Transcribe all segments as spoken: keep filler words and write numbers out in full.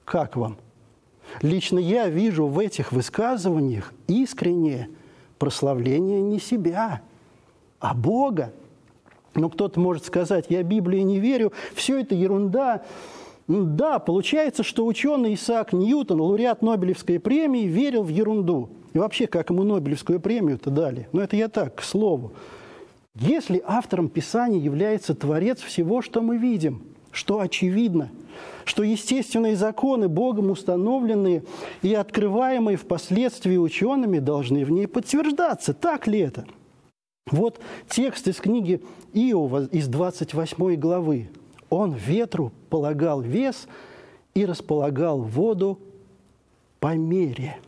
Как вам? Лично я вижу в этих высказываниях искреннее прославление не себя, а Бога. Но кто-то может сказать: я Библии не верю, все это ерунда. Ну, да, получается, что ученый Исаак Ньютон, лауреат Нобелевской премии, верил в ерунду. И вообще, как ему Нобелевскую премию-то дали? Ну, это я так, к слову. Если автором Писания является Творец всего, что мы видим, что очевидно, что естественные законы, Богом установленные и открываемые впоследствии учеными, должны в ней подтверждаться. Так ли это? Вот текст из книги Иова, из двадцать восьмой главы. «Он ветру полагал вес и располагал воду по мере».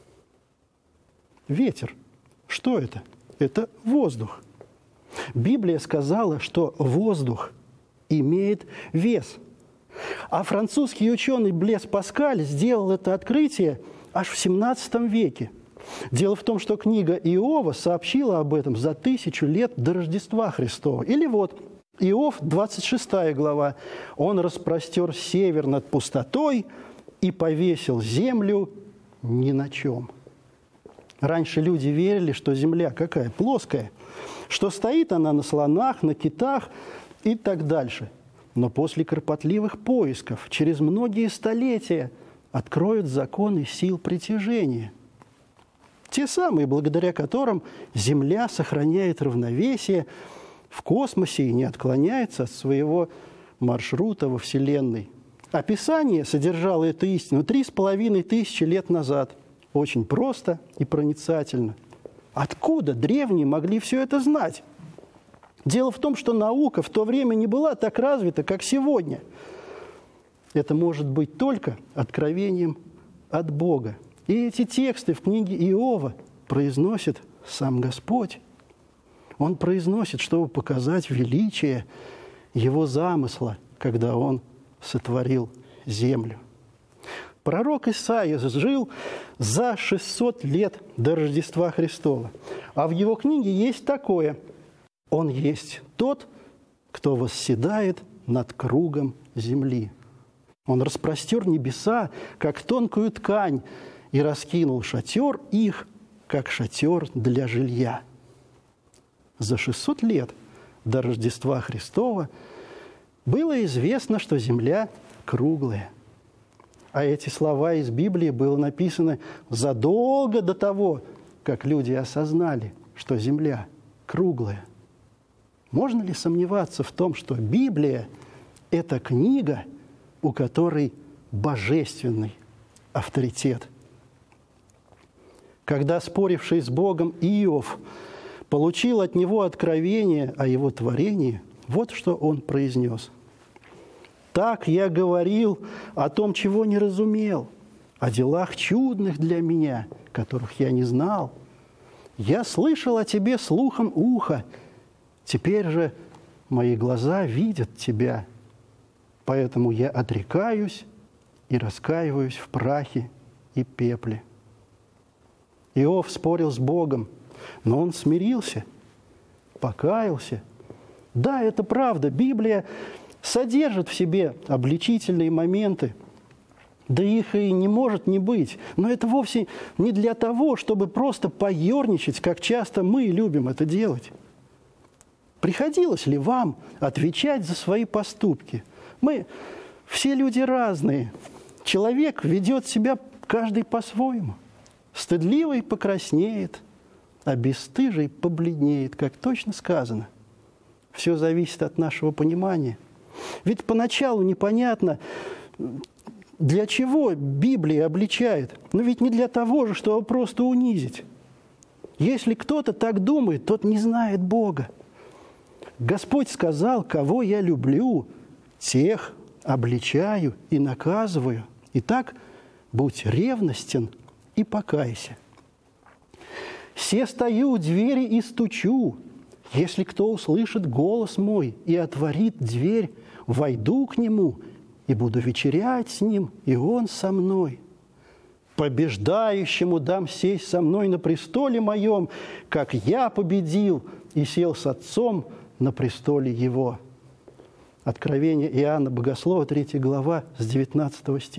Ветер. Что это? Это воздух. Библия сказала, что воздух имеет вес. А французский ученый Блес Паскаль сделал это открытие аж в семнадцатом веке. Дело в том, что книга Иова сообщила об этом за тысячу лет до Рождества Христова. Или вот Иов, двадцать шестая глава. «Он распростер север над пустотой и повесил землю ни на чем». Раньше люди верили, что земля какая? Плоская. Что стоит она на слонах, на китах и так дальше. Но после кропотливых поисков, через многие столетия, откроют законы сил притяжения. Те самые, благодаря которым Земля сохраняет равновесие в космосе и не отклоняется от своего маршрута во Вселенной. Описание содержало эту истину три с половиной тысячи лет назад. Очень просто и проницательно. Откуда древние могли все это знать? Дело в том, что наука в то время не была так развита, как сегодня. Это может быть только откровением от Бога. И эти тексты в книге Иова произносит сам Господь. Он произносит, чтобы показать величие Его замысла, когда Он сотворил землю. Пророк Исаия жил за шестьсот лет до Рождества Христова. А в его книге есть такое: «Он есть тот, кто восседает над кругом земли. Он распростер небеса, как тонкую ткань, и раскинул шатер их, как шатер для жилья». За шестьсот лет до Рождества Христова было известно, что земля круглая. А эти слова из Библии были написаны задолго до того, как люди осознали, что земля круглая. Можно ли сомневаться в том, что Библия – это книга, у которой божественный авторитет? Когда споривший с Богом Иов получил от него откровение о его творении, вот что он произнес: «Так я говорил о том, чего не разумел, о делах чудных для меня, которых я не знал. Я слышал о тебе слухом уха, теперь же мои глаза видят тебя, поэтому я отрекаюсь и раскаиваюсь в прахе и пепле». Иов спорил с Богом, но он смирился, покаялся. Да, это правда, Библия содержит в себе обличительные моменты, да их и не может не быть. Но это вовсе не для того, чтобы просто поерничать, как часто мы любим это делать. Приходилось ли вам отвечать за свои поступки? Мы все люди разные. Человек ведет себя каждый по-своему. Стыдливый покраснеет, а бесстыжий побледнеет, как точно сказано. Все зависит от нашего понимания. Ведь поначалу непонятно, для чего Библия обличает. Но ведь не для того же, чтобы просто унизить. Если кто-то так думает, тот не знает Бога. Господь сказал: «Кого я люблю, тех обличаю и наказываю. Итак, будь ревностен и покайся. Се стою у двери и стучу. Если кто услышит голос мой и отворит дверь, войду к нему и буду вечерять с ним, и он со мной. Побеждающему дам сесть со мной на престоле моем, как я победил и сел с Отцом на престоле его». Откровение Иоанна Богослова, третья глава, с девятнадцатого стиха.